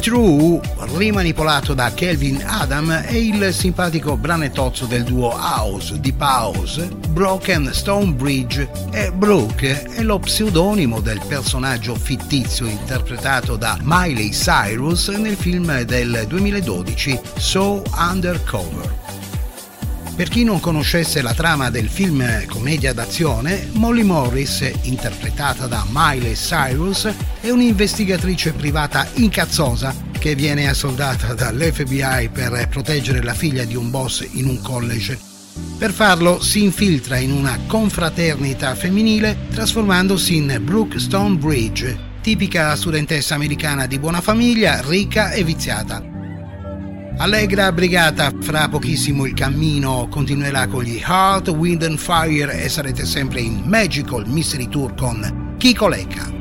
True, rimanipolato da Kelvin Adam, è il simpatico branetozzo del duo House di House, Broken Stone Bridge, e Brooke è lo pseudonimo del personaggio fittizio interpretato da Miley Cyrus nel film del 2012 So Undercover. Per chi non conoscesse la trama del film commedia d'azione, Molly Morris, interpretata da Miley Cyrus, è un'investigatrice privata incazzosa che viene assoldata dall'FBI per proteggere la figlia di un boss in un college. Per farlo si infiltra in una confraternita femminile trasformandosi in Brooke Stonebridge, tipica studentessa americana di buona famiglia, ricca e viziata. Allegra brigata, fra pochissimo il cammino continuerà con gli Heart, Wind and Fire e sarete sempre in Magical Mystery Tour con Kiko Lecca.